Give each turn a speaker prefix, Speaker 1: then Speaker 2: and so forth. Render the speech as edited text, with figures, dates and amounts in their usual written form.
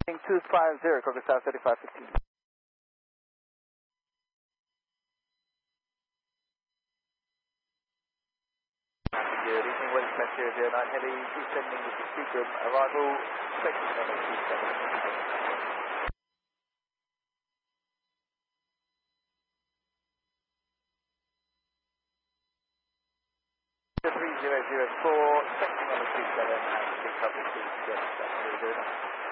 Speaker 1: 250, Coca South 3515. Good evening, West West 009 Heavy, descending with the Seagram arrival, expecting on the 3004, expecting on the 27 and recovery to 7.